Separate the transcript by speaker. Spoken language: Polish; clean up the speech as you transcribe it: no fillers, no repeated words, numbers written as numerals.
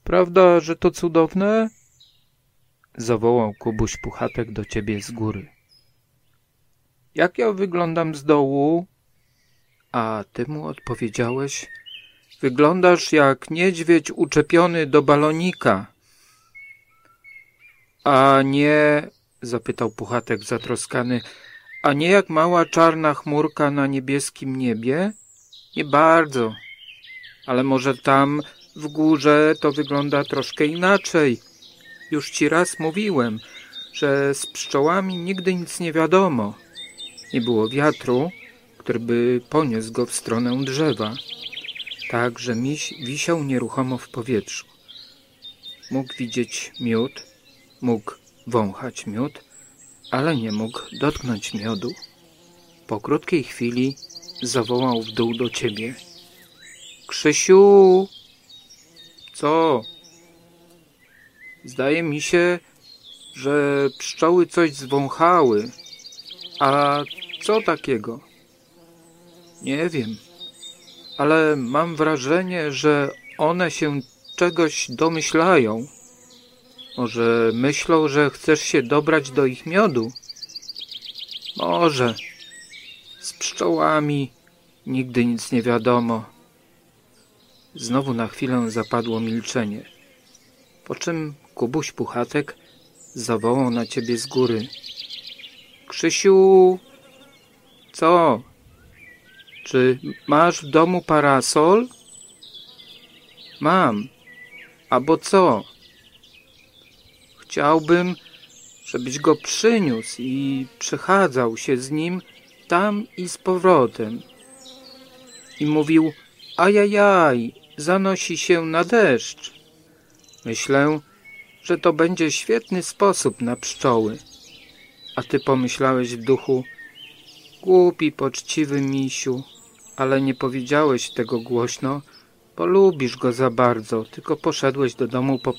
Speaker 1: Prawda, że to cudowne? Zawołał Kubuś Puchatek do ciebie z góry. Jak ja wyglądam z dołu? A ty mu odpowiedziałeś: wyglądasz jak niedźwiedź uczepiony do balonika. A nie, zapytał Puchatek zatroskany, a nie jak mała czarna chmurka na niebieskim niebie? Nie bardzo, ale może tam w górze to wygląda troszkę inaczej. Już ci raz mówiłem, że z pszczołami nigdy nic nie wiadomo. Nie było wiatru, który by poniósł go w stronę drzewa, tak że miś wisiał nieruchomo w powietrzu. Mógł widzieć miód, mógł wąchać miód, ale nie mógł dotknąć miodu. Po krótkiej chwili zawołał w dół do ciebie: Krzysiu! Co? Zdaje mi się, że pszczoły coś zwąchały. A co takiego? Nie wiem, ale mam wrażenie, że one się czegoś domyślają. Może myślą, że chcesz się dobrać do ich miodu? Może. Z pszczołami nigdy nic nie wiadomo. Znowu na chwilę zapadło milczenie, po czym Kubuś Puchatek zawołał na ciebie z góry: Krzysiu! Co? Czy masz w domu parasol? Mam. A bo co? Chciałbym, żebyś go przyniósł i przechadzał się z nim tam i z powrotem. I mówił: ajajaj, zanosi się na deszcz. Myślę, że to będzie świetny sposób na pszczoły. A ty pomyślałeś w duchu: głupi, poczciwy misiu, ale nie powiedziałeś tego głośno, bo lubisz go za bardzo, tylko poszedłeś do domu po